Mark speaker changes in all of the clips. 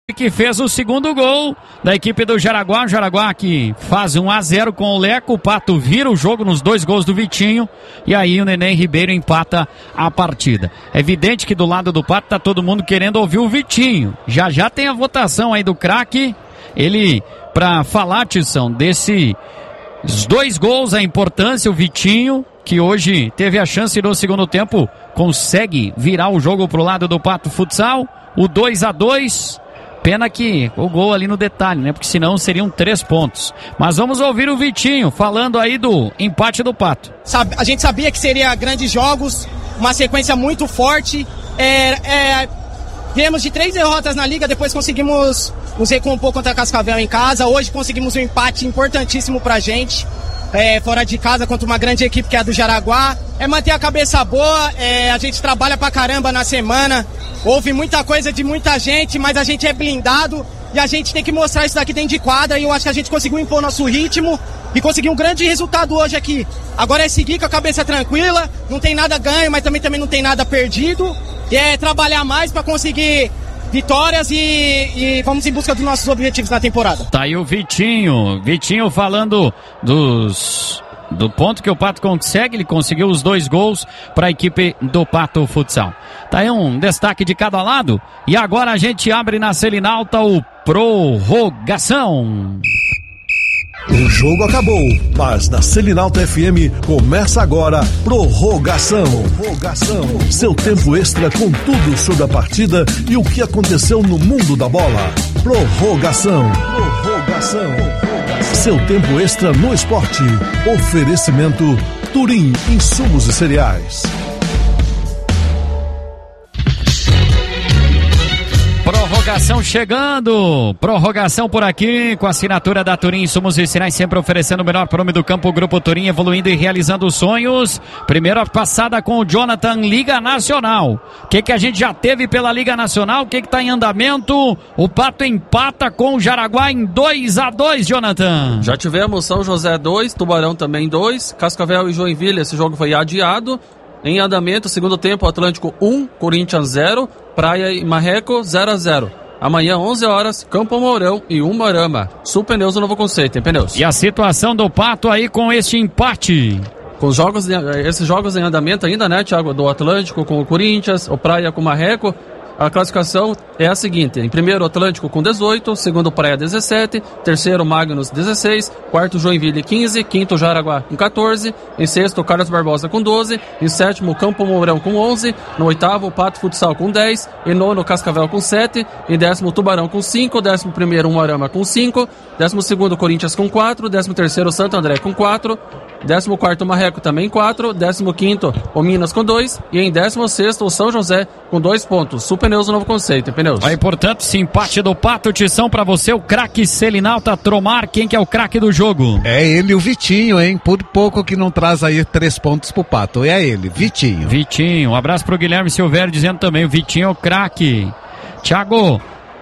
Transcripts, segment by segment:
Speaker 1: que fez o segundo gol da equipe do Jaraguá. O Jaraguá que faz 1-0 com o Leco. O Pato vira o jogo nos 2 gols do Vitinho. E aí o Neném Ribeiro empata a partida. É evidente que do lado do Pato tá todo mundo querendo ouvir o Vitinho. Já tem a votação aí do craque. Ele, pra falar, Tição, desses 2 gols, a importância, o Vitinho, que hoje teve a chance no segundo tempo, consegue virar o jogo pro lado do Pato Futsal. O 2-2, pena que o gol ali no detalhe, né? Porque senão seriam 3 pontos. Mas vamos ouvir o Vitinho falando aí do empate do Pato.
Speaker 2: A gente sabia que seria grandes jogos, uma sequência muito forte. Viemos de 3 derrotas na liga, depois conseguimos nos recompor contra a Cascavel em casa. Hoje conseguimos um empate importantíssimo pra gente. Fora de casa contra uma grande equipe que é a do Jaraguá. É manter a cabeça boa, a gente trabalha pra caramba na semana. Houve muita coisa de muita gente, mas a gente é blindado e a gente tem que mostrar isso daqui dentro de quadra. E eu acho que a gente conseguiu impor nosso ritmo e conseguiu um grande resultado hoje aqui. Agora é seguir com a cabeça tranquila, não tem nada ganho, mas também não tem nada perdido. E é trabalhar mais pra conseguir vitórias e vamos em busca dos nossos objetivos na temporada.
Speaker 1: Tá aí o Vitinho falando do ponto que o Pato consegue. Ele conseguiu os 2 gols para a equipe do Pato Futsal. Tá aí um destaque de cada lado. E agora a gente abre na Selinalta o Prorrogação.
Speaker 3: O jogo acabou, mas na Selinalta FM começa agora Prorrogação. Seu tempo extra com tudo sobre a partida e o que aconteceu no mundo da bola. Prorrogação. Seu tempo extra no esporte. Oferecimento Turim, insumos e cereais.
Speaker 1: Prorrogação chegando, prorrogação por aqui, com a assinatura da Turim, insumos e sinais, sempre oferecendo o melhor prêmio do campo. O Grupo Turim evoluindo e realizando sonhos. Primeira passada com o Jonathan, Liga Nacional. O que a gente já teve pela Liga Nacional? O que tá em andamento? O Pato empata com o Jaraguá em 2-2, Jonathan.
Speaker 4: Já tivemos São José 2, Tubarão também 2, Cascavel e Joinville, esse jogo foi adiado. Em andamento, segundo tempo, Atlântico 1, Corinthians 0, Praia e Marreco 0-0. Amanhã, 11 horas, Campo Mourão e Umuarama. Sul Pneus, o Novo Conceito, tem pneus.
Speaker 1: E a situação do Pato aí com este empate?
Speaker 4: Com esses jogos em andamento ainda, né, Thiago? Do Atlântico com o Corinthians, o Praia com o Marreco. A classificação é a seguinte: em primeiro, Atlântico com 18, segundo, Praia 17, terceiro, Magnus 16, quarto, Joinville 15, quinto, Jaraguá com 14, em sexto, Carlos Barbosa com 12, em sétimo, Campo Mourão com 11, no oitavo, Pato Futsal com 10, em nono, Cascavel com 7, em décimo, Tubarão com 5, décimo primeiro, Umuarama com 5, décimo segundo, Corinthians com 4, décimo terceiro, Santo André com 4, 14º, Marreco também 4, 15º, o Minas com 2 e em 16º, o São José com 2 pontos. Sul Pneus, o Novo Conceito, pneus.
Speaker 1: Aí, portanto, esse empate do Pato, Tição, pra você, o craque Selinalta Tromar. Quem que é o craque do jogo?
Speaker 5: É ele, o Vitinho, hein? Por pouco que não traz aí 3 pontos pro Pato. É ele, Vitinho.
Speaker 1: Um abraço pro Guilherme Silvério dizendo também, o Vitinho é o craque. Thiago,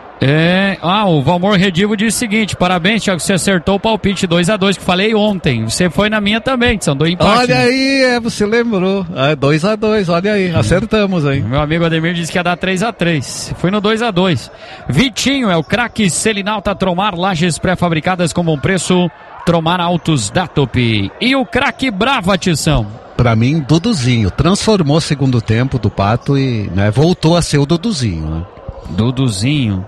Speaker 1: o Valmor Redivo diz o seguinte: parabéns, Thiago, você acertou o palpite 2-2 que falei ontem. Você foi na minha também, são do empate.
Speaker 5: Olha aí, você lembrou. 2-2, olha aí, acertamos aí.
Speaker 1: Meu amigo Ademir disse que ia dar 3-3. Fui no 2-2. Vitinho é o craque Selinalta Tromar, lajes pré-fabricadas com bom preço. Tromar Autos da Tupi. E o craque Brava, Tição?
Speaker 5: Pra mim, Duduzinho. Transformou o segundo tempo do Pato e, né, voltou a ser o Duduzinho, né?
Speaker 1: Duduzinho.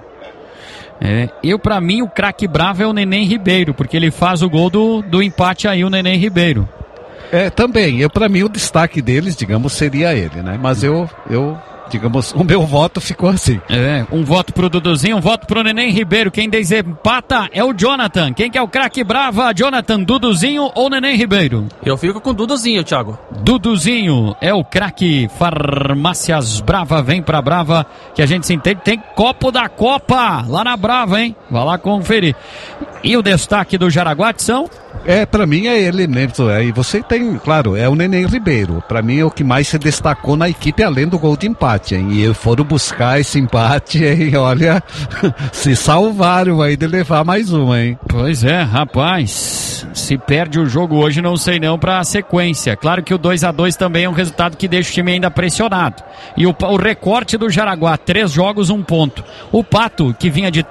Speaker 1: Pra mim, o craque bravo é o Neném Ribeiro, porque ele faz o gol do empate aí, o Neném Ribeiro.
Speaker 5: Também, pra mim o destaque deles, digamos, seria ele, né? Mas digamos, o meu voto ficou assim.
Speaker 1: Um voto pro Duduzinho, um voto pro Neném Ribeiro. Quem desempata é o Jonathan. Quem que é o craque brava? Jonathan, Duduzinho ou Neném Ribeiro?
Speaker 4: Eu fico com Duduzinho, Thiago.
Speaker 1: Duduzinho é o craque. Farmácias Brava, vem pra Brava, que a gente se entende. Tem copo da Copa lá na Brava, hein? Vai lá conferir. E o destaque do Jaraguá, são?
Speaker 5: Pra mim é ele mesmo. E você tem, claro, é o Neném Ribeiro. Pra mim é o que mais se destacou na equipe, além do gol de empate, hein? E foram buscar esse empate, hein? Olha, se salvaram aí de levar mais uma, hein?
Speaker 1: Pois é, rapaz. Se perde o jogo hoje, não sei não pra sequência. Claro que o 2-2 também é um resultado que deixa o time ainda pressionado. E o recorte do Jaraguá, 3 jogos, 1 ponto. O Pato, que vinha de